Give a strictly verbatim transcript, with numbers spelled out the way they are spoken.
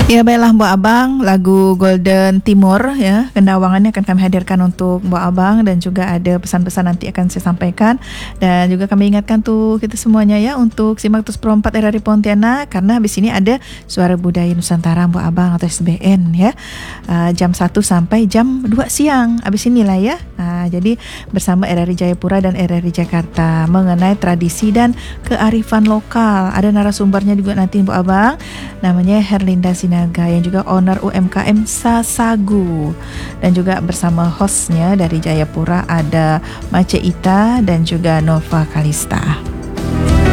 Ya baiklah Mbok Abang, lagu Golden Timur ya, kendawangannya akan kami hadirkan untuk Mbok Abang, dan juga ada pesan-pesan nanti akan saya sampaikan, dan juga kami ingatkan tuh kita semuanya ya untuk simak terus Pro empat R R I Pontianak, karena habis ini ada Suara Budaya Nusantara Mbok Abang atau S B N ya, uh, jam satu sampai jam dua siang, habis inilah ya. Uh, jadi bersama R R I Jayapura dan R R I Jakarta mengenai tradisi dan kearifan lokal. Ada narasumbernya juga nanti Mbok Abang, namanya Herlinda Sinaga yang juga owner U M K M Sasagu, dan juga bersama hostnya dari Jayapura ada Mace Ita dan juga Nova Kalista.